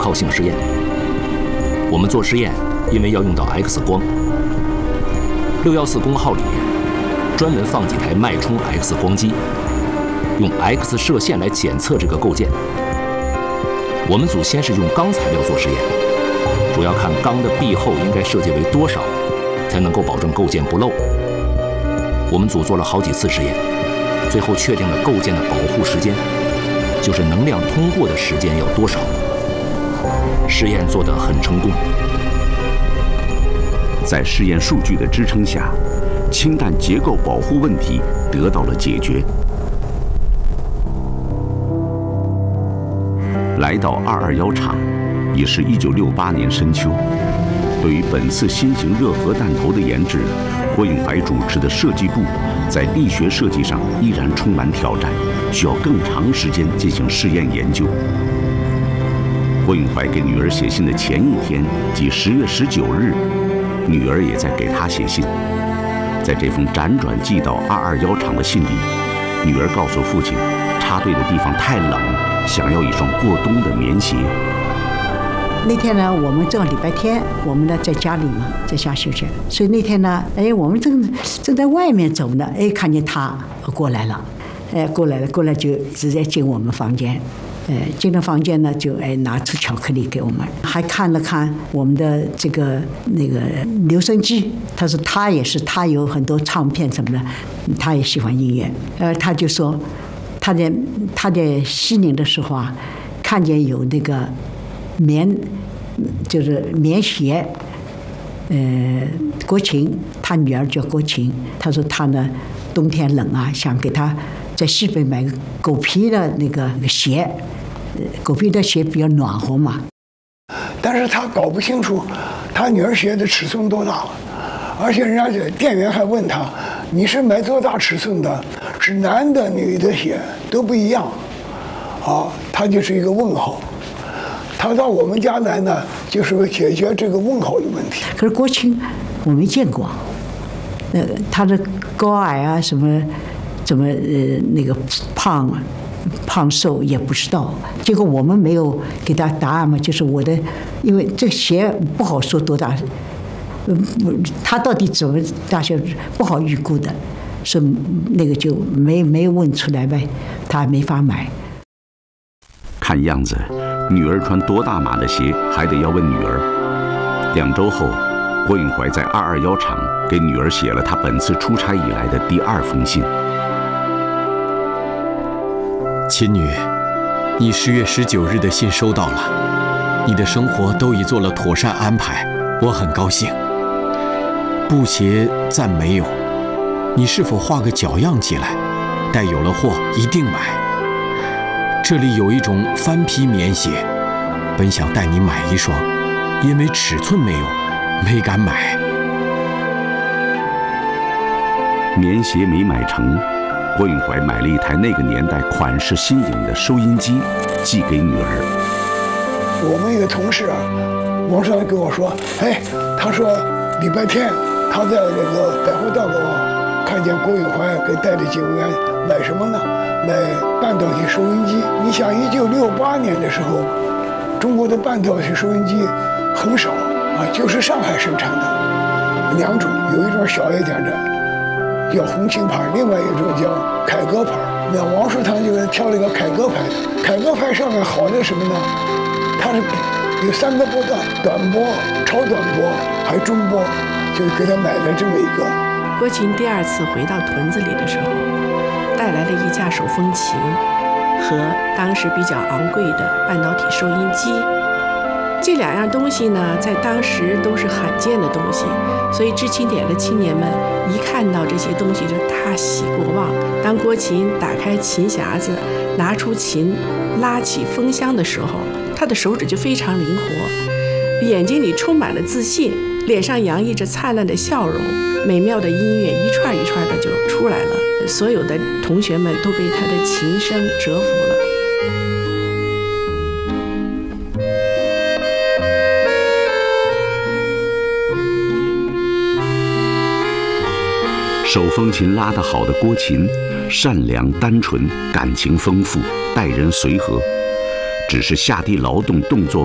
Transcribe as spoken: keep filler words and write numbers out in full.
靠性实验。我们做实验，因为要用到 X 光。六一四工号里面专门放几台脉冲 X 光机，用 X 射线来检测这个构件。我们组先是用钢材料做实验，主要看钢的壁厚应该设计为多少，才能够保证构件不漏。我们组做了好几次实验，最后确定了构件的保护时间，就是能量通过的时间要多少。实验做得很成功。 在试验数据的支撑下，氢弹结构保护问题得到了解决。来到二二一厂，已是一九六八年深秋。对于本次新型热核弹头的研制，郭永怀主持的设计部在力学设计上依然充满挑战，需要更长时间进行试验研究。郭永怀给女儿写信的前一天，即十月十九日，女儿也在给他写信。在这封辗转寄到二二一厂的信里，女儿告诉父亲，插队的地方太冷，想要一双过冬的棉鞋。 那天呢，我们正好礼拜天，我们呢在家里嘛，在家休息，所以那天呢，哎，我们正正在外面走呢，哎，看见他过来了，哎，过来了，过来就直接进我们房间。呃，进了房间呢，就哎拿出巧克力给我们，还看了看我们的这个那个留声机。他说他也是，他有很多唱片什么的，他也喜欢音乐。呃，他就说他在他在西宁的时候啊，看见有那个棉，就是棉鞋，呃，国情，他女儿叫国情。他说他呢，冬天冷啊，想给他在西北买个狗皮的那个鞋。狗皮的鞋比较暖和嘛， 但是他搞不清楚他女儿鞋的尺寸多大，而且人家这店员还问他，你是买多大尺寸的？是男的女的鞋都不一样，啊，他就是一个问号。他到我们家来呢，就是为解决这个问号的问题。 可是国庆我没见过，呃，他的高矮啊，什么，怎么呃那个胖啊。胖瘦也不知道，结果我们没有给他答案嘛，就是我的，因为这鞋不好说多大，嗯，他到底怎么大小不好预估的，是那个就没没问出来呗，他没法买。 看样子，女儿穿多大码的鞋还得要问女儿。两周后，郭永怀在二二一厂给女儿写了他本次出差以来的第二封信。 亲女，你十月十九日的信收到了，你的生活都已做了妥善安排，我很高兴。布鞋暂没有，你是否画个脚样寄来？待有了货一定买。这里有一种翻皮棉鞋，本想带你买一双，因为尺寸没有，没敢买。 棉鞋没买成。郭永怀买了一台那个年代款式新颖的收音机，寄给女儿。 我们一个同事啊，网上跟我说，哎，他说礼拜天他在那个百货大楼看见郭永怀给带的警员买什么呢？买半导体收音机。你想，一九六八年的时候，中国的半导体收音机很少啊，就是上海生产的两种，有一种小一点的。叫红星牌，另外一种叫凯歌牌。那王树堂就给他挑了一个凯歌牌。凯歌牌上面好的什么呢？它是有三个波段，短波、超短波，还有中波，就给他买了这么一个。 郭琴第二次回到屯子里的时候，带来了一架手风琴和当时比较昂贵的半导体收音机。这两样东西呢，在当时都是罕见的东西，所以知青点的青年们一看到这些东西就大喜过望。当郭琴打开琴匣子，拿出琴，拉起风箱的时候，他的手指就非常灵活，眼睛里充满了自信，脸上洋溢着灿烂的笑容，美妙的音乐一串一串的就出来了。所有的同学们都被他的琴声折服了。 手风琴拉得好的郭琴，善良单纯，感情丰富，待人随和。只是下地劳动动作